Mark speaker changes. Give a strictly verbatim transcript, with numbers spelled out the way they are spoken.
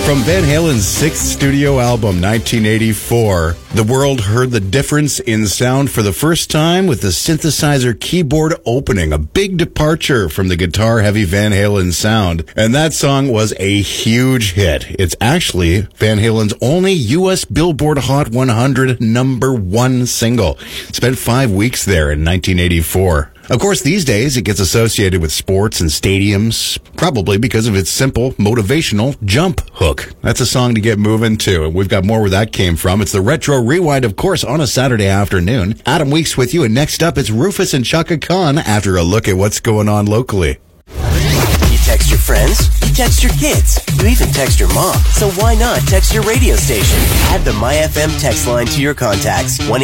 Speaker 1: From Van Halen's sixth studio album, nineteen eighty-four, the world heard the difference in sound for the first time with the synthesizer keyboard opening, a big departure from the guitar-heavy Van Halen sound. And that song was a huge hit. It's actually Van Halen's only U S Billboard Hot one hundred number one single. Spent five weeks there in nineteen eighty-four. Of course, these days, it gets associated with sports and stadiums, probably because of its simple, motivational jump hook. That's a song to get moving to, and we've got more where that came from. It's the Retro Rewind, of course, on a Saturday afternoon. Adam Weeks with you, and next up, it's Rufus and Chaka Khan after a look at what's going on locally.
Speaker 2: You text your friends, you text your kids, you even text your mom. So why not text your radio station? Add the MyFM text line to your contacts. one